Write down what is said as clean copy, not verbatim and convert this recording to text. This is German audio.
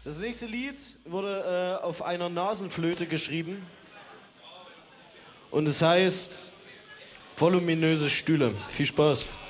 Das nächste Lied wurde auf einer Nasenflöte geschrieben und es heißt Voluminöse Stühle. Viel Spaß.